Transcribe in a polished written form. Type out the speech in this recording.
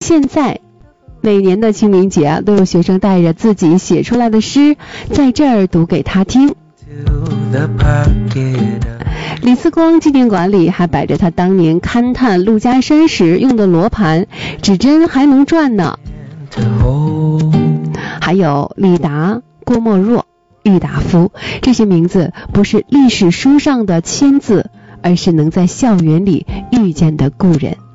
现在每年的清明节啊，都有学生带着自己写出来的诗在这儿读给他听。李四光纪念馆里还摆着他当年勘探陆家山时用的罗盘，指针还能转呢。还有李达、郭沫若、郁达夫，这些名字不是历史书上的签字，而是能在校园里遇见的故人。